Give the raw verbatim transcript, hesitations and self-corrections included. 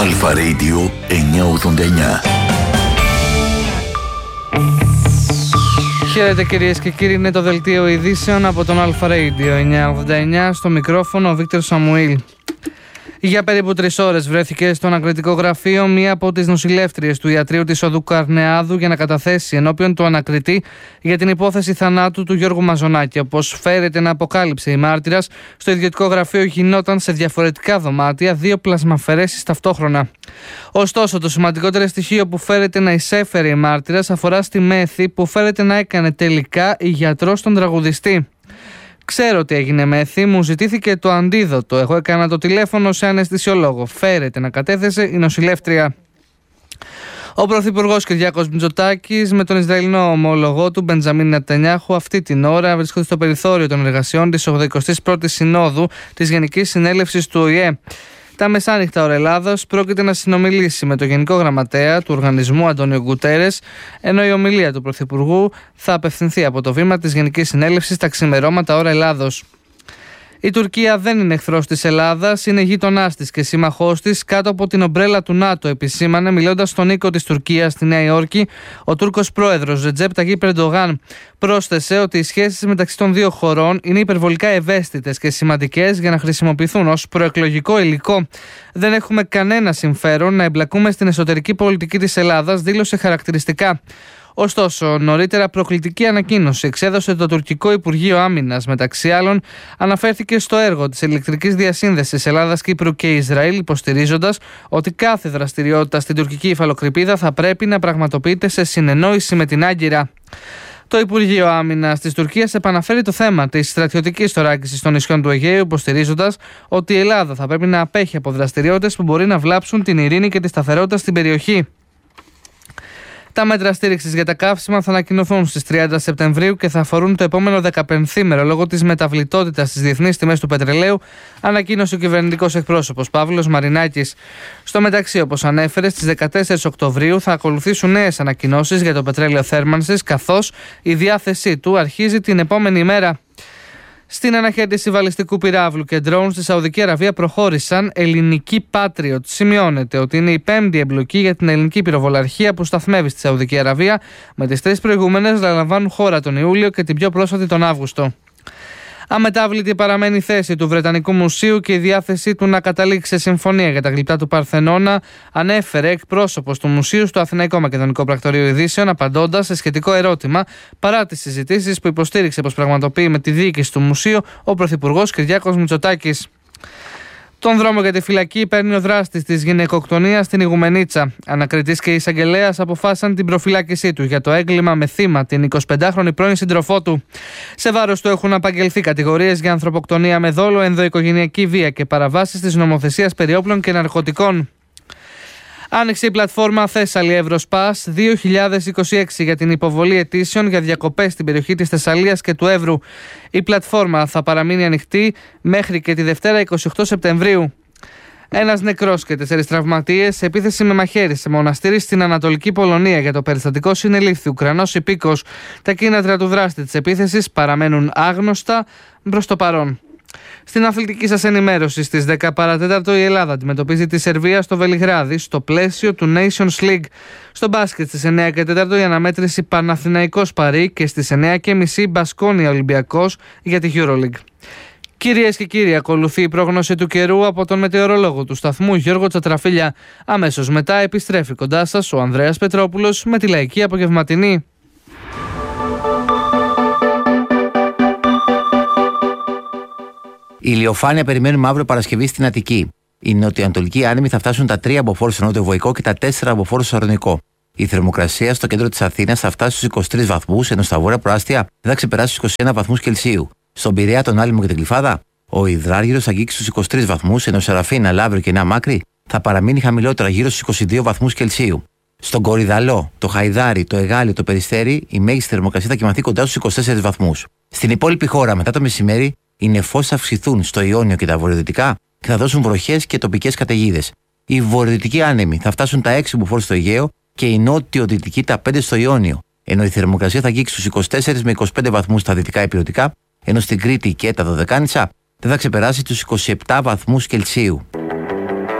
Αλφα Radio εννιακόσια ογδόντα εννιά. Χαίρετε κυρίες και κύριοι, είναι το δελτίο ειδήσεων από τον Αλφα Radio εννιακόσια ογδόντα εννιά. Στο μικρόφωνο ο Βίκτορ Σαμουήλ. Για περίπου τρεις ώρες βρέθηκε στο ανακριτικό γραφείο μία από τις νοσηλεύτριες του ιατρείου της οδού Καρνεάδου για να καταθέσει ενώπιον του ανακριτή για την υπόθεση θανάτου του Γιώργου Μαζονάκη. Όπως φέρεται να αποκάλυψε η μάρτυρας, στο ιδιωτικό γραφείο γινόταν σε διαφορετικά δωμάτια δύο πλασμαφαιρέσεις ταυτόχρονα. Ωστόσο, το σημαντικότερο στοιχείο που φέρεται να εισέφερε η μάρτυρας αφορά στη μέθη που φέρεται να έκανε τελικά η γιατρός στον τραγουδιστή. Ξέρω τι έγινε μέθη, μου ζητήθηκε το αντίδοτο. Εγώ έκανα το τηλέφωνο σε αναισθησιολόγο. Φέρεται να κατέθεσε η νοσηλεύτρια. Ο Πρωθυπουργός Κυριάκος Μητσοτάκης με τον Ισραηλινό ομόλογό του Μπεντζαμίν Νετανιάχου αυτή την ώρα βρίσκονται στο περιθώριο των εργασιών της ογδοηκοστής πρώτης Συνόδου της Γενικής Συνέλευσης του Ο Η Ε. Τα μεσάνυχτα ώρα Ελλάδος πρόκειται να συνομιλήσει με τον Γενικό Γραμματέα του Οργανισμού Αντώνιο Γκουτέρες, ενώ η ομιλία του Πρωθυπουργού θα απευθυνθεί από το βήμα της Γενικής Συνέλευσης τα ξημερώματα ώρα Ελλάδος. Η Τουρκία δεν είναι εχθρός της Ελλάδας, είναι γείτονάς της και σύμμαχός της κάτω από την ομπρέλα του ΝΑΤΟ, επισήμανε μιλώντας στον οίκο της Τουρκίας στη Νέα Υόρκη ο Τούρκος πρόεδρος Ρετζέπ Ταγίπ Ερντογάν. Πρόσθεσε ότι οι σχέσεις μεταξύ των δύο χωρών είναι υπερβολικά ευαίσθητες και σημαντικές για να χρησιμοποιηθούν ως προεκλογικό υλικό. Δεν έχουμε κανένα συμφέρον να εμπλακούμε στην εσωτερική πολιτική της Ελλάδας, δήλωσε χαρακτηριστικά. Ωστόσο, νωρίτερα προκλητική ανακοίνωση εξέδωσε το τουρκικό Υπουργείο Άμυνας. Μεταξύ άλλων, αναφέρθηκε στο έργο της ηλεκτρικής διασύνδεσης Ελλάδας, Κύπρου και Ισραήλ, υποστηρίζοντας ότι κάθε δραστηριότητα στην τουρκική υφαλοκρηπίδα θα πρέπει να πραγματοποιείται σε συνεννόηση με την Άγκυρα. Το Υπουργείο Άμυνας της Τουρκίας επαναφέρει το θέμα της στρατιωτικής θωράκισης των νησιών του Αιγαίου, υποστηρίζοντας ότι η Ελλάδα θα πρέπει να απέχει από δραστηριότητες που μπορεί να βλάψουν την ειρήνη και τη σταθερότητα στην περιοχή. Τα μέτρα στήριξης για τα καύσιμα θα ανακοινωθούν στις τριάντα Σεπτεμβρίου και θα αφορούν το επόμενο δεκαπενθήμερο λόγω της μεταβλητότητας στις διεθνείς τιμές του πετρελαίου, ανακοίνωσε ο κυβερνητικός εκπρόσωπος Παύλος Μαρινάκης. Στο μεταξύ, όπως ανέφερε, στις δεκατέσσερις Οκτωβρίου θα ακολουθήσουν νέες ανακοινώσεις για το πετρέλαιο θέρμανσης, καθώς η διάθεσή του αρχίζει την επόμενη ημέρα. Στην αναχέτηση βαλιστικού πυράβλου και ντρόουν στη Σαουδική Αραβία προχώρησαν ελληνικοί Patriot. Σημειώνεται ότι είναι η πέμπτη εμπλοκή για την ελληνική πυροβολαρχία που σταθμεύει στη Σαουδική Αραβία, με τις τρεις προηγούμενες να λαμβάνουν χώρα τον Ιούλιο και την πιο πρόσφατη τον Αύγουστο. Αμετάβλητη παραμένει η θέση του Βρετανικού Μουσείου και η διάθεσή του να καταλήξει σε συμφωνία για τα γλυπτά του Παρθενώνα, ανέφερε εκπρόσωπος του Μουσείου στο Αθηναϊκό Μακεδονικό Πρακτορείο Ειδήσεων, απαντώντας σε σχετικό ερώτημα, παρά τις συζητήσεις που υποστήριξε πως πραγματοποιεί με τη διοίκηση του Μουσείου ο Πρωθυπουργός Κυριάκος Μητσοτάκης. Τον δρόμο για τη φυλακή παίρνει ο δράστης της γυναικοκτονίας στην Ιγουμενίτσα. Ανακριτής και εισαγγελέας αποφάσισαν την προφυλάκησή του για το έγκλημα με θύμα την εικοσιπεντάχρονη πρώην σύντροφό του. Σε βάρος του έχουν απαγγελθεί κατηγορίες για ανθρωποκτονία με δόλο, ενδοοικογενειακή βία και παραβάσεις της νομοθεσίας περί όπλων και ναρκωτικών. Άνοιξε η πλατφόρμα Θέσσαλη Εύρος-Πας δύο χιλιάδες είκοσι έξι για την υποβολή αιτήσεων για διακοπές στην περιοχή της Θεσσαλίας και του Εύρου. Η πλατφόρμα θα παραμείνει ανοιχτή μέχρι και τη Δευτέρα εικοστή ογδόη Σεπτεμβρίου. Ένας νεκρός και τέσσερις τραυματίες σε επίθεση με μαχαίρι σε μοναστήρι στην Ανατολική Πολωνία. Για το περιστατικό συνελήφθη Ουκρανός υπήκος. Τα κίνητρα του δράστη της επίθεσης παραμένουν άγνωστα προς το παρόν. Στην αθλητική σας ενημέρωση, στις δέκα παρά τέταρτο η Ελλάδα αντιμετωπίζει τη Σερβία στο Βελιγράδι στο πλαίσιο του Nations League. Στο μπάσκετ στις εννιά και τέταρτο η αναμέτρηση Παναθηναϊκός Παρί και στις εννιά και μισή Μπασκόνια Ολυμπιακός για τη EuroLeague. Κυρίες και κύριοι, ακολουθεί η πρόγνωση του καιρού από τον μετεωρολόγο του σταθμού Γιώργο Τσατραφίλια. Αμέσως μετά επιστρέφει κοντά σας ο Ανδρέας Πετρόπουλος με τη λαϊκή απογευματινή. Η ηλιοφάνεια περιμένουμε αύριο Παρασκευή στην Αττική. Οι νοτιοανατολικοί άνεμοι θα φτάσουν τα τρία μποφόρ στο νότιο Βοϊκό και τα τέσσερα από φόρο στο Σαρονικό. Η θερμοκρασία στο κέντρο της Αθήνας θα φτάσει στους είκοσι τρεις βαθμούς, ενώ στα βόρεια προάστια δεν θα ξεπεράσει τους είκοσι ένα βαθμούς Κελσίου. Στον Πειραιά, τον Άλυμο και την Γλυφάδα, ο υδράργυρος θα αγγίξει στους είκοσι τρεις βαθμούς, ενώ Σεραφίνα, Λαύριο και Νέα Μάκρη θα παραμείνει χαμηλότερα γύρω στους είκοσι δύο βαθμούς Κελσίου. Στον Κορυδαλό, το Χαϊδάρι, το Εγάλιο, το Περιστέρι, η μέγιστη θερμοκρασία θα κυμανθεί κοντά στους είκοσι τέσσερις βαθμούς. Στην υπόλοιπη χώρα, μετά το μεσημέρι, οι νεφώσεις θα αυξηθούν στο Ιόνιο και τα βορειοδυτικά και θα δώσουν βροχές και τοπικές καταιγίδες. Οι βορειοδυτικοί άνεμοι θα φτάσουν τα έξι μποφόρ στο Αιγαίο και οι νότιο-δυτικοί τα πέντε στο Ιόνιο, ενώ η θερμοκρασία θα αγγίξει στους είκοσι τέσσερις με είκοσι πέντε βαθμούς στα δυτικά ηπειρωτικά, ενώ στην Κρήτη και τα Δωδεκάνησα δεν θα ξεπεράσει τους είκοσι επτά βαθμούς Κελσίου.